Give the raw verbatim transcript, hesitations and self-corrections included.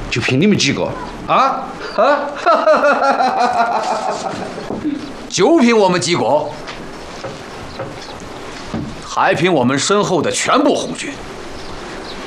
就凭你们几个啊啊！ 就凭我们几个，还凭我们身后的全部红军。